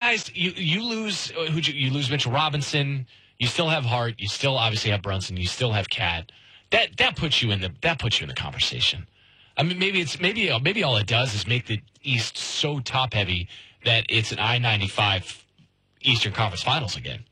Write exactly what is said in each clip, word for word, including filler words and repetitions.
guys, you you lose who you, you lose Mitchell Robinson. You still have Hart. You still obviously have Brunson. You still have Cat. That that puts you in the that puts you in the conversation. I mean, maybe it's maybe maybe all it does is make the East so top heavy that it's an I ninety-five Eastern Conference Finals again.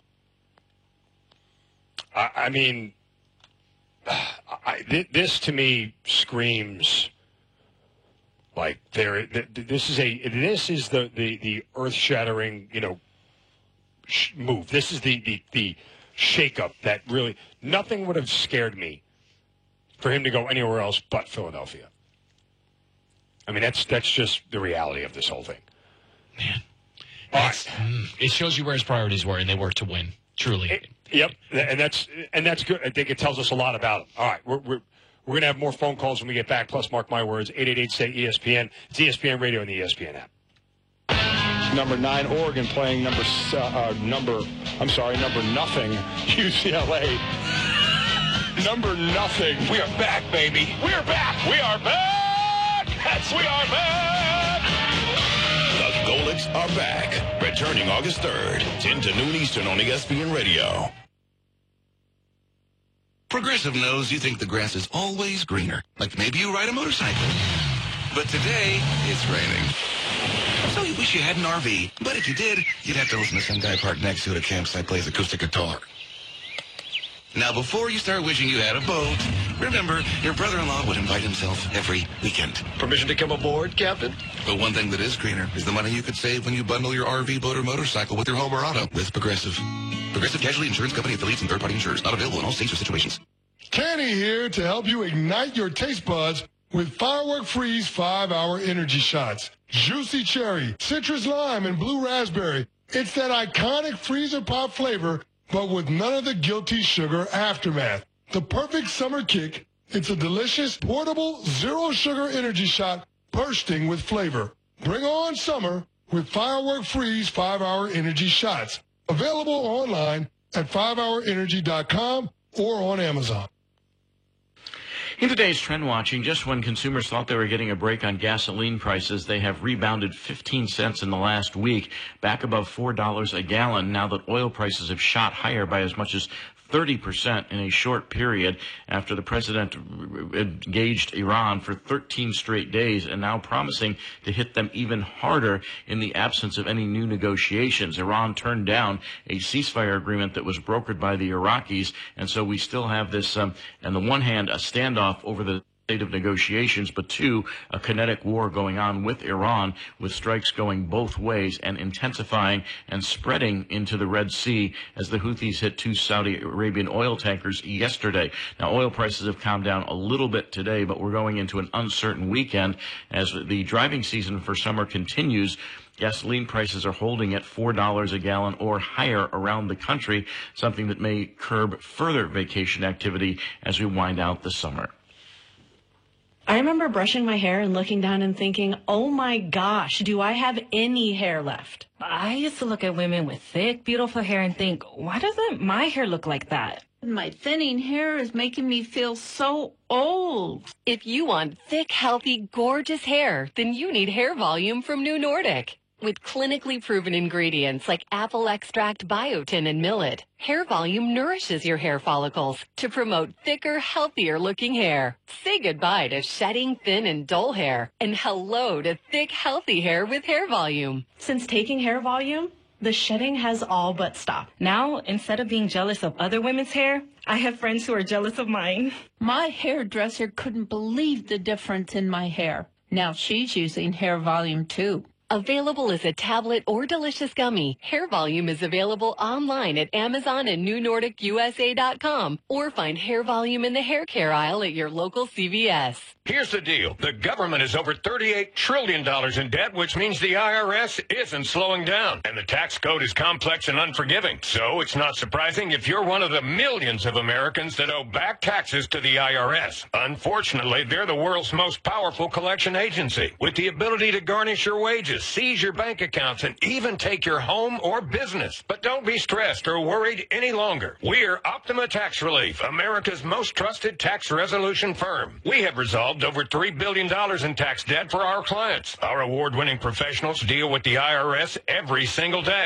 I, I mean, I, th- this to me screams like there. Th- this is a this is the the, the earth shattering you know sh- move. This is the the the shakeup that really nothing would have scared me for him to go anywhere else but Philadelphia. I mean, that's that's just the reality of this whole thing. Man, right. It shows you where his priorities were, and they were to win. Truly. It, yep, and that's and that's good. I think it tells us a lot about him. All right, we're we're we're gonna have more phone calls when we get back. Plus, mark my words, eight eight eight say E S P N. It's E S P N Radio and the E S P N app. Number nine, Oregon playing number uh, number. I'm sorry, number nothing, U C L A. Number nothing. We are back, baby. We are back. We are back. Yes, we are back. The Golics are back. Returning August third, ten to noon Eastern on E S P N Radio. Progressive knows you think the grass is always greener. Like maybe you ride a motorcycle. But today, it's raining. So you wish you had an R V. But if you did, you'd have to listen to some guy parked next to it at a campsite plays acoustic guitar. Now, before you start wishing you had a boat, remember, your brother-in-law would invite himself every weekend. Permission to come aboard, Captain? But one thing that is greener is the money you could save when you bundle your R V, boat, or motorcycle with your home or auto with Progressive. Progressive Casualty Insurance Company affiliates and third-party insurers. Not available in all states or situations. Kenny here to help you ignite your taste buds with Firework Freeze five-hour energy shots. Juicy cherry, citrus lime, and blue raspberry. It's that iconic freezer pop flavor, but with none of the guilty sugar aftermath. The perfect summer kick. It's a delicious, portable, zero-sugar energy shot bursting with flavor. Bring on summer with Firework Freeze five-hour energy shots. Available online at five hour energy dot com or on Amazon. In today's trend watching, just when consumers thought they were getting a break on gasoline prices, they have rebounded fifteen cents in the last week, back above four dollars a gallon, now that oil prices have shot higher by as much as thirty percent in a short period after the president engaged Iran for thirteen straight days and now promising to hit them even harder in the absence of any new negotiations. Iran turned down a ceasefire agreement that was brokered by the Iraqis, and so we still have this, um, on the one hand, a standoff over the state of negotiations, but two, a kinetic war going on with Iran, with strikes going both ways and intensifying and spreading into the Red Sea as the Houthis hit two Saudi Arabian oil tankers yesterday. Now, oil prices have calmed down a little bit today, but we're going into an uncertain weekend as the driving season for summer continues. Gasoline prices are holding at four dollars a gallon or higher around the country, something that may curb further vacation activity as we wind out the summer. I remember brushing my hair and looking down and thinking, oh my gosh, do I have any hair left? I used to look at women with thick, beautiful hair and think, why doesn't my hair look like that? My thinning hair is making me feel so old. If you want thick, healthy, gorgeous hair, then you need Hair Volume from New Nordic. With clinically proven ingredients like apple extract, biotin, and millet, Hair Volume nourishes your hair follicles to promote thicker, healthier-looking hair. Say goodbye to shedding, thin, and dull hair, and hello to thick, healthy hair with Hair Volume. Since taking Hair Volume, the shedding has all but stopped. Now, instead of being jealous of other women's hair, I have friends who are jealous of mine. My hairdresser couldn't believe the difference in my hair. Now she's using Hair Volume too. Available as a tablet or delicious gummy, Hair Volume is available online at Amazon and New Nordic U S A dot com, or find Hair Volume in the hair care aisle at your local C V S. Here's the deal. The government is over thirty-eight trillion dollars in debt, which means the I R S isn't slowing down. And the tax code is complex and unforgiving. So it's not surprising if you're one of the millions of Americans that owe back taxes to the I R S. Unfortunately, they're the world's most powerful collection agency, with the ability to garnish your wages, seize your bank accounts, and even take your home or business. But don't be stressed or worried any longer. We're Optima Tax Relief, America's most trusted tax resolution firm. We have resolved over three billion dollars in tax debt for our clients. Our award-winning professionals deal with the I R S every single day.